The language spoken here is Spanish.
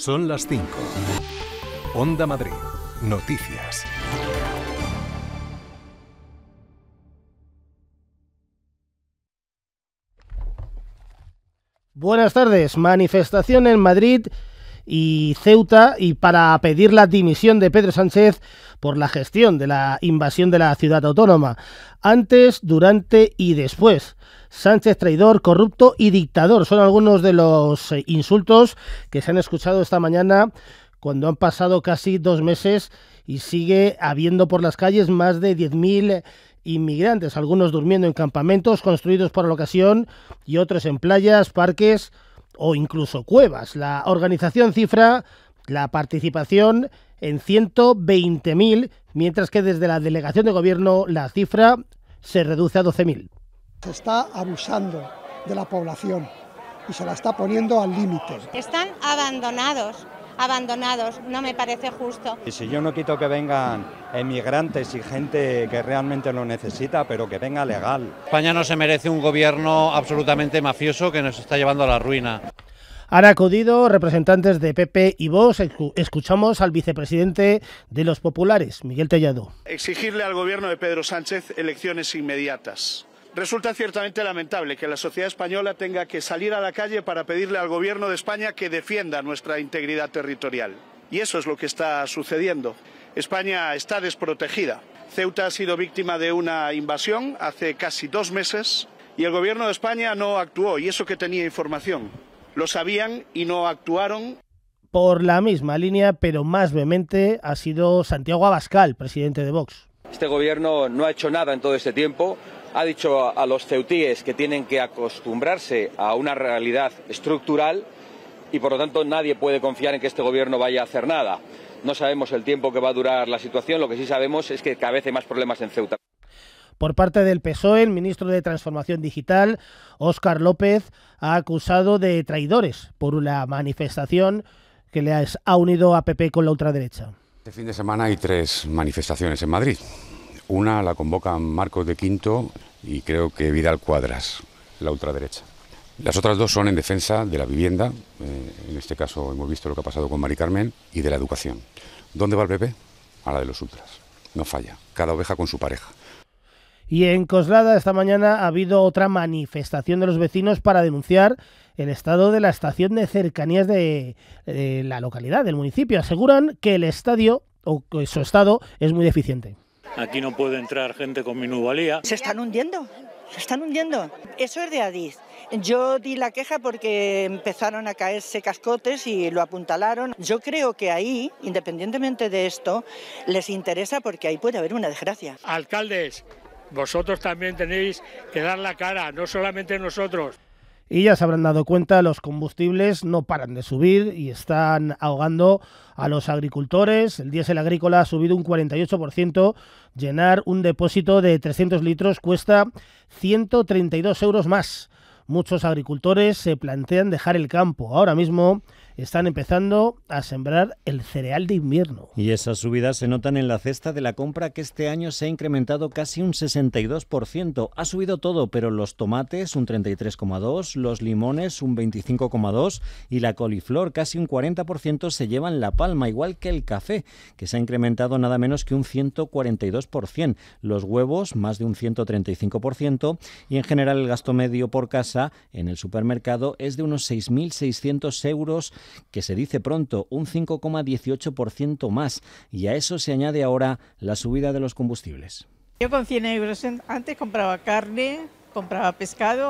Son las 5. Onda Madrid. Noticias. Buenas tardes. Manifestación en Madrid y Ceuta y para pedir la dimisión de Pedro Sánchez por la gestión de la invasión de la ciudad autónoma. Antes, durante y después. Sánchez traidor, corrupto y dictador son algunos de los insultos que se han escuchado esta mañana cuando han pasado casi 2 meses y sigue habiendo por las calles más de 10.000 inmigrantes, algunos durmiendo en campamentos construidos para la ocasión y otros en playas, parques o incluso cuevas. La organización cifra la participación en 120.000, mientras que desde la delegación de gobierno la cifra se reduce a 12.000. Se está abusando de la población y se la está poniendo al límite. Están abandonados, no me parece justo. Y si yo no quito que vengan emigrantes y gente que realmente lo necesita, pero que venga legal. España no se merece un gobierno absolutamente mafioso que nos está llevando a la ruina. Han acudido representantes de PP y Vox. Escuchamos al vicepresidente de los populares, Miguel Tellado. Exigirle al gobierno de Pedro Sánchez elecciones inmediatas. Resulta ciertamente lamentable que la sociedad española tenga que salir a la calle para pedirle al gobierno de España que defienda nuestra integridad territorial. Y eso es lo que está sucediendo. España está desprotegida. Ceuta ha sido víctima de una invasión hace casi 2 meses y el gobierno de España no actuó, y eso que tenía información. Lo sabían y no actuaron. Por la misma línea, pero más vehemente, ha sido Santiago Abascal, presidente de Vox. Este gobierno no ha hecho nada en todo este tiempo. Ha dicho a los ceutíes que tienen que acostumbrarse a una realidad estructural y por lo tanto nadie puede confiar en que este gobierno vaya a hacer nada. No sabemos el tiempo que va a durar la situación, lo que sí sabemos es que cada vez hay más problemas en Ceuta. Por parte del PSOE, el ministro de Transformación Digital, Óscar López, ha acusado de traidores por una manifestación que les ha unido a PP con la ultraderecha. Este fin de semana hay 3 manifestaciones en Madrid. Una la convocan Marcos de Quinto y creo que Vidal Cuadras, la ultraderecha. Las otras 2 son en defensa de la vivienda, en este caso hemos visto lo que ha pasado con Mari Carmen, y de la educación. ¿Dónde va el PP? A la de los ultras. No falla, cada oveja con su pareja. Y en Coslada esta mañana ha habido otra manifestación de los vecinos para denunciar el estado de la estación de cercanías de la localidad, del municipio. Aseguran que el estadio, o que su estado, es muy deficiente. Aquí no puede entrar gente con minusvalía. Se están hundiendo. Eso es de Adif. Yo di la queja porque empezaron a caerse cascotes y lo apuntalaron. Yo creo que ahí, independientemente de esto, les interesa porque ahí puede haber una desgracia. Alcaldes, vosotros también tenéis que dar la cara, no solamente nosotros. Y ya se habrán dado cuenta, los combustibles no paran de subir y están ahogando a los agricultores. El diésel agrícola ha subido un 48%. Llenar un depósito de 300 litros cuesta 132 euros más. Muchos agricultores se plantean dejar el campo. Ahora mismo están empezando a sembrar el cereal de invierno. Y esas subidas se notan en la cesta de la compra, que este año se ha incrementado casi un 62%. Ha subido todo, pero los tomates un 33,2%, los limones un 25,2% y la coliflor casi un 40% se llevan la palma, igual que el café, que se ha incrementado nada menos que un 142%. Los huevos más de un 135% y en general el gasto medio por casa en el supermercado es de unos 6.600 euros, que se dice pronto, un 5,18% más, y a eso se añade ahora la subida de los combustibles. Yo con 100 euros antes compraba carne, compraba pescado.